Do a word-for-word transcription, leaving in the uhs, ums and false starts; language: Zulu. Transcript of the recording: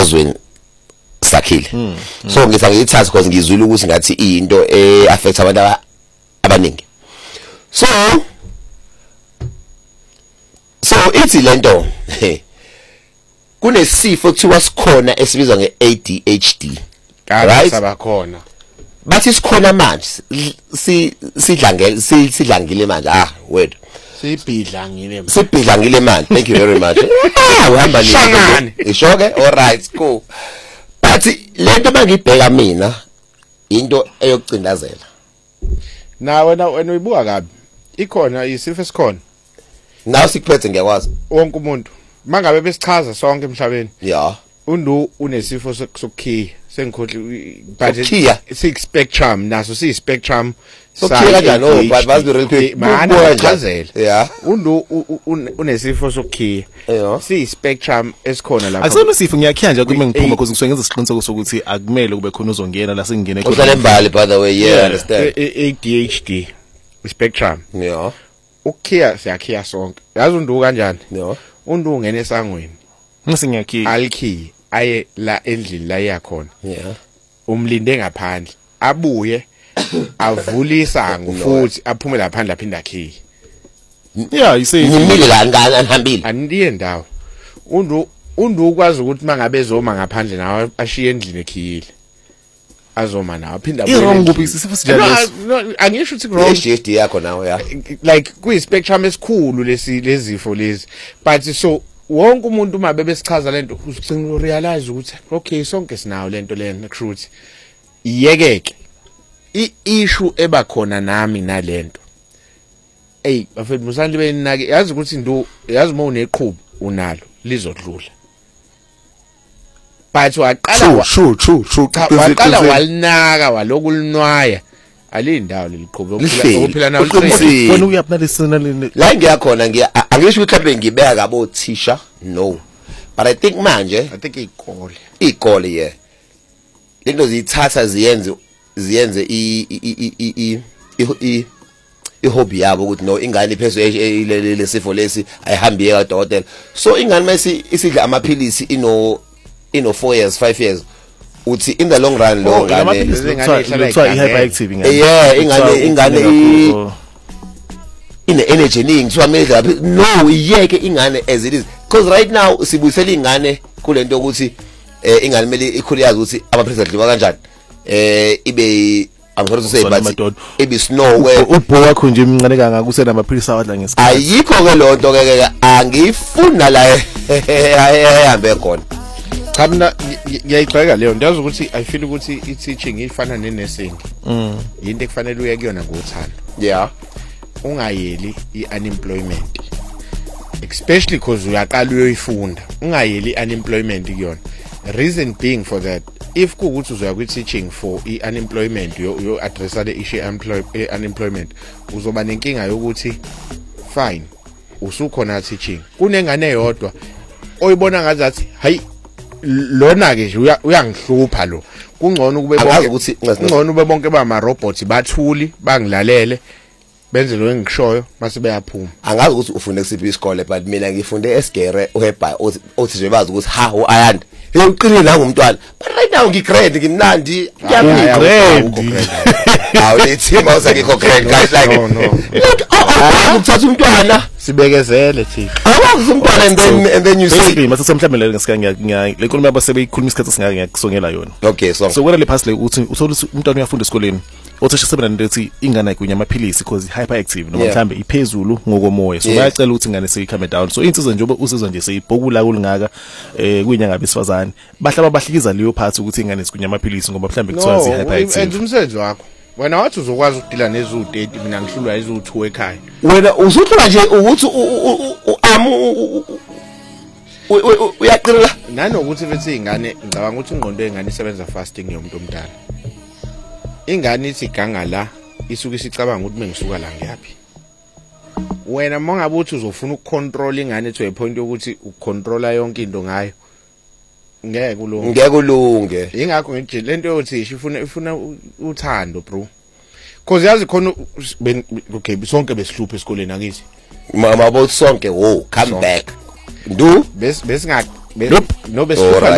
esifundazweni sakhile so ngithi angiyithatha because ngizwile ukuthi ngathi into eh affect abantu abaningi so so ithi lento kunesifo kuthiwa sikhona esibizwa nge-A D H D right sabakhona bathi sikhona manje si sidlangele sidlangile manje ah word sibhidlangile sibhidlangile manje thank you very much uhamba nini ishoke all right cool bathi lento mangibheka mina into eyokcindazela na wena wena uyibuka kabi ikhona isifo esikhona naw sikuphethe ngiyakwazi wonke umuntu mangabe besichaza sonke emhlabeni yeah undu unesifo sokukhiya sengikhohle but six spectrum naso si spectrum sokukhiya kanjani oh but bazi real quick mana chazela yeah undu unesifo sokukhiya si spectrum esikhona lapha akusona isifo ngiyakhiya nje kuma ngiphuma because ngisuke ngenza isiqiniseko sokuthi akumele kube khona uzongena la sengingene khona uhlale embali by the way yeah understand A D H D spectrum yeah ukhiya siyakhiya sonke yazi undu kanjani yeah undu ungena esangweni ngisingiyakhiya alkhi aye la endlini la yakhona yeah umlinde ngaphandle abuye avule isango futhi aphume laphandle laphinda akhiye yeah you say ngimile la ngani anihambile andiye ndawo undu undu ukwazi ukuthi mangabe zoma ngaphandle nawe ashiye endlini ekhiyile azoma nawe aphinda abuye wrong kuphi isifo sijalo no angisho ukuthi wrong A D H D yakho nawe ya like kuyi spectrum esikhulu lesi lezifo lezi but so wonke umuntu uma bebesichaza lento ucina urealize ukuthi okay sonke sinawo lento lena truth iyekeke iissue eba khona nami nalento hey bafethu musanje benake yazi ukuthi ndo yazi uma uneqhubu unalo lizodlula but waqala true true true waqala walinaka walokulinwaya alindawo leliqhubu ukuphila nawo wena uyapnalisana la ngiyakhona ngiya angisho ukuthi mhlawumbe ngibeka kabo thisha no but I think manje I think ikole ikole yeah lento zithatha ziyenze ziyenze i i i i hobby yabo ukuthi no ingane phezulu lesifo lesi ayihambi ye kadokotela so ingane mase isidla amaphilisi ino ino four years five years uthi in the long run lo ngane kuthiwa i-hyperactive ingane yeah ingane ingane ine energy ningi so amazing lapha no iyeke ingane as it is because right now sibuyisela ingane kulento ukuthi eh ingane mele ikhule yazi ukuthi amaphilisi adliwa kanjani eh ibe angikho say but ibe snow we ubho wakho nje imncane kanga kusena amaphilisi awadla ngesikhathi ayikho ke lonto ke angifuna la ehambe khona cha mina ngiyayixheka leyo ndiyazi ukuthi I feel ukuthi I teaching ifana ne nursing mm into ekufanele uye kuyona ngothando yeah ungayeli i-unemployment especially because uyaqala uyoyifunda ungayeli i-unemployment kuyona reason being for that if kuukuthi uzoya kwi-teaching for i-unemployment yo addressa le issue unemployment uzoba nenkinga yokuthi fine usukhona teaching kunengane eyodwa oyibona ngazathi hayi lona ke nje uyangihlupha lo kungcono kube bonke ukuthi kungcono ube bonke bama robots bathuli bangilalele benze lo engishoyo mase beyaphuma angazi ukuthi ufune kusiphi isikole but mina ngifunde eSgere uhebha othi nje bazi ukuthi ha uayanda hey uqinile la ngumntwana but right now ngigrade ngimnandi ngiyagrade awu lethi mawuse ngikho grade guys like no no ukuthatha umntwana sibekezele thifa awazi umntwana and then and then you say mase semhlambele ngesika ngiya le nkulumo yabasebeyikhuluma isikhathi singaka ngiyakusongela yona okay so so kwena le pass le uthi uthola umntwana uyafunda esikoleni othisha sebenza ukuthi ingane kunya amaphilisi because hyperactive noma mhlambe iphezulu ngokomoya so bayacela ukuthi ingane seyikhambe down so insizwe nje usizwe nje seyibhokula kulingaka eh kuyinyanga besifazane bahlaba bahlikiza leyo part ukuthi ingane sikunya amaphilisi ngoba mhlambe kuthiwa zi hyperactive enza umsebenzi wakho wena wathi uzokwazi ukudila nezu thirty mina ngihlulwa izu two ekhaya wena usuhlula nje ukuthi amu uyaqila nanokuthi bethi ingane ngicabanga ukuthi ingqondo yengane isebenza fasting yomuntu omdala ingane ithi ganga la isuke isicabanga ukuthi mengisuka la ngiyapi wena mongabe uthi uzofuna ukucontrol ingane to a point yokuthi ucontrola yonke into ngayo ngeke kulunge ngeke kulunge ingakho nje lento yothi ifuna ifuna uthando bro cause yazi khona okay sonke besihlupha esikoleni akithi mama both sonke wo come back ndu bes besinga no besihlupa